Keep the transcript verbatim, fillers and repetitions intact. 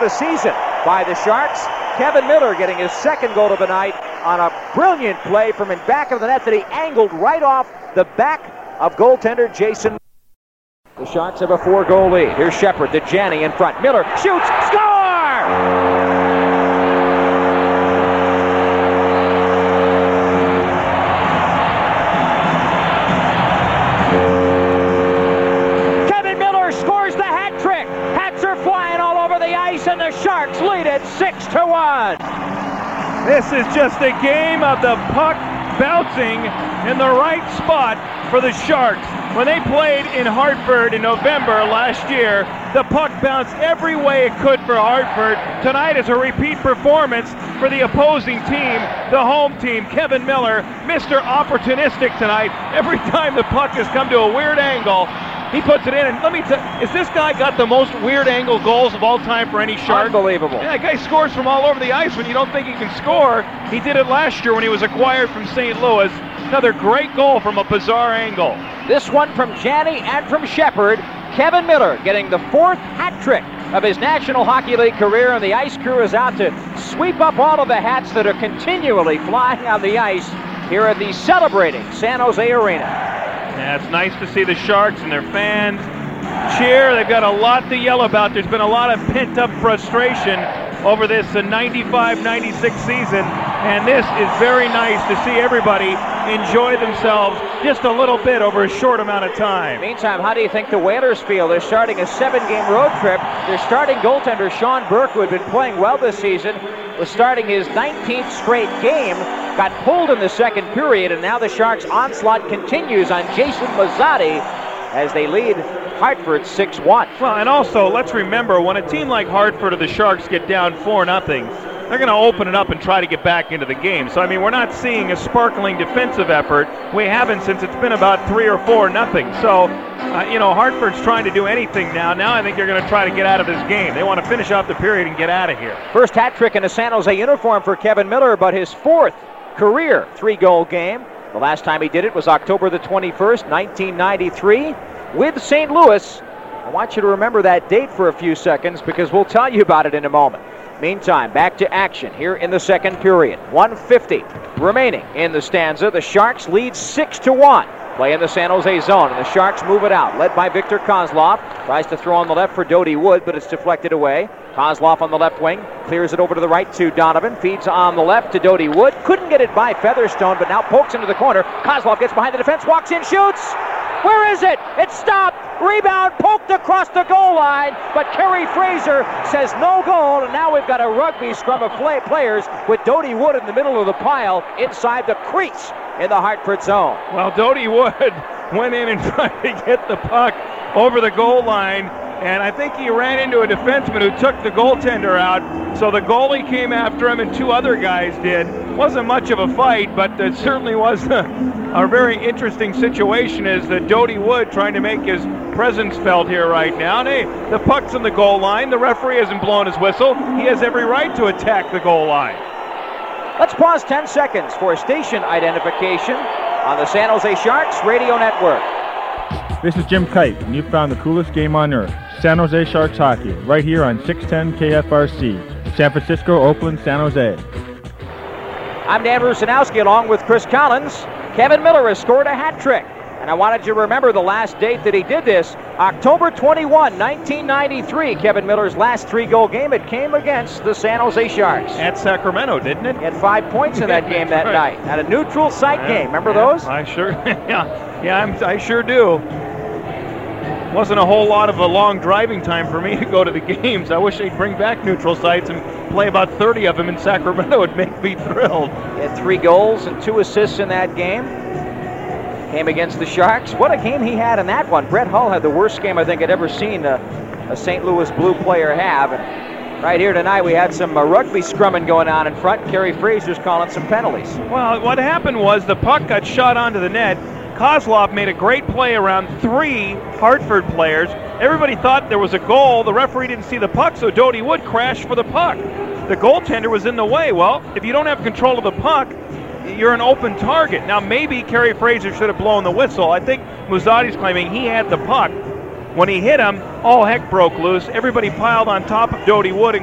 the season by the Sharks. Kevin Miller getting his second goal of the night on a brilliant play from in back of the net that he angled right off the back of goaltender Jason. The Sharks have a four-goal lead. Here's Shepard to Janney in front. Miller shoots, score! Kevin Miller scores the hat trick. Hats are flying all over the ice, and the Sharks lead it six to one. This is just a game of the puck bouncing in the right spot for the Sharks. When they played in Hartford in November last year, the puck bounced every way it could for Hartford. Tonight is a repeat performance for the opposing team, the home team. Kevin Miller, Mister Opportunistic tonight. Every time the puck has come to a weird angle, he puts it in. And let me tell you, is this guy got the most weird angle goals of all time for any Shark? Unbelievable. Yeah, that guy scores from all over the ice when you don't think he can score. He did it last year when he was acquired from Saint Louis. Another great goal from a bizarre angle. This one from Janney and from Shepard. Kevin Miller getting the fourth hat trick of his National Hockey League career, and the ice crew is out to sweep up all of the hats that are continually flying on the ice here at the celebrating San Jose Arena. Yeah, it's nice to see the Sharks and their fans cheer. They've got a lot to yell about. There's been a lot of pent-up frustration over this ninety-five ninety-six season, and this is very nice to see everybody enjoy themselves just a little bit over a short amount of time. Meantime, how do you think the Whalers feel? They're starting a seven-game road trip. Their starting goaltender, Sean Burke, who had been playing well this season, was starting his nineteenth straight game, got pulled in the second period, and now the Sharks' onslaught continues on Jason Mazzotti as they lead Hartford six one. Well, and also, let's remember, when a team like Hartford or the Sharks get down four nothing, they're going to open it up and try to get back into the game. So, I mean, we're not seeing a sparkling defensive effort. We haven't since it's been about three or four nothing. So, uh, you know, Hartford's trying to do anything now. Now I think they're going to try to get out of this game. They want to finish off the period and get out of here. First hat trick in a San Jose uniform for Kevin Miller, but his fourth career three-goal game. The last time he did it was October the twenty-first, nineteen ninety-three, with Saint Louis. I want you to remember that date for a few seconds because we'll tell you about it in a moment. Meantime, back to action here in the second period. one fifty remaining in the stanza. The Sharks lead six to one. Play in the San Jose zone, and the Sharks move it out. Led by Victor Kozlov. Tries to throw on the left for Dodie Wood, but it's deflected away. Kozlov on the left wing. Clears it over to the right to Donovan. Feeds on the left to Dodie Wood. Couldn't get it by Featherstone, but now pokes into the corner. Kozlov gets behind the defense, walks in, shoots! Where is it? It's stopped. Rebound poked across the goal line, but Kerry Fraser says no goal, and now we've got a rugby scrum of play players with Dodie Wood in the middle of the pile inside the crease in the Hartford zone. Well, Dodie Wood went in and tried to get the puck over the goal line, and I think he ran into a defenseman who took the goaltender out, so the goalie came after him and two other guys did. Wasn't much of a fight, but it certainly was a, a very interesting situation as the Dodie Wood trying to make his presence felt here right now. And hey, the puck's in the goal line. The referee hasn't blown his whistle. He has every right to attack the goal line. Let's pause ten seconds for station identification on the San Jose Sharks Radio Network. This is Jim Kite, and you found the coolest game on earth, San Jose Sharks hockey, right here on six ten K F R C, San Francisco, Oakland, San Jose. I'm Dan Rusanowski along with Chris Collins. Kevin Miller has scored a hat trick, and I wanted you to remember the last date that he did this, October twenty-first, nineteen ninety-three, Kevin Miller's last three-goal game. It came against the San Jose Sharks. At Sacramento, didn't it? He had five points in that game that right. night. At a neutral site yeah, game. Remember yeah, those? I sure, yeah, yeah, I'm, I sure do. Wasn't a whole lot of a long driving time for me to go to the games. I wish they'd bring back neutral sites and play about thirty of them in Sacramento. It'd make me thrilled. He had three goals and two assists in that game. Came against the Sharks. What a game he had in that one. Brett Hull had the worst game I think I'd ever seen a, a Saint Louis Blue player have. And right here tonight we had some uh, rugby scrumming going on in front. Kerry Fraser's calling some penalties. Well, what happened was the puck got shot onto the net. Kozlov made a great play around three Hartford players. Everybody thought there was a goal. The referee didn't see the puck, so Dodie Wood crashed for the puck. The goaltender was in the way. Well, if you don't have control of the puck, you're an open target. Now, maybe Kerry Fraser should have blown the whistle. I think Muzzotti's claiming he had the puck. When he hit him, all heck broke loose. Everybody piled on top of Dodie Wood,